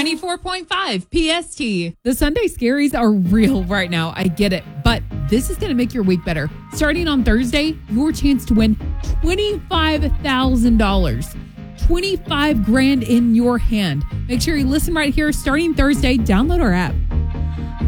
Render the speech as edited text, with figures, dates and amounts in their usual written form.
94.5 PST. The Sunday scaries are real right now. I get it. But this is going to make your week better. Starting on Thursday, your chance to win $25,000. 25 grand in your hand. Make sure you listen right here. Starting Thursday, download our app.